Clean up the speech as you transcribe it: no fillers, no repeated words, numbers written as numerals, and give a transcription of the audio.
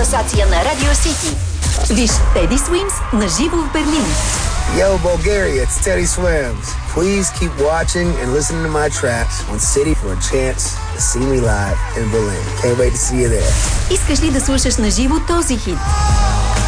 класация на Радио City. Виж Teddy Swims на живо в Берлин. Yo, Bulgaria, it's Teddy Swims. Please keep watching and listening to my tracks on City for a chance to see me live in Berlin. Can't wait to see you there. Искаш ли да слушаш на живо този хит?